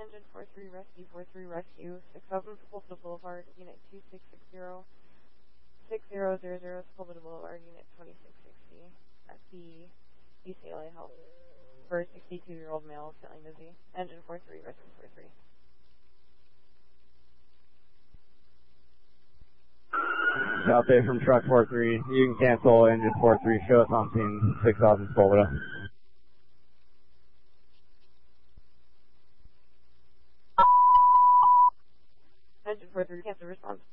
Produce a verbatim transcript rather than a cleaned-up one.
Engine four three Rescue, four three Rescue, six thousand Sepulveda Boulevard, Unit two six six zero, six zero zero zero Sepulveda Boulevard, Unit twenty-six sixty. That's the U C L A help for a sixty-two-year-old male feeling dizzy. Engine four three Rescue four three. Update from truck four three. You can cancel engine four three. Show us on scene six thousand Sepulveda. Engine four three, cancel response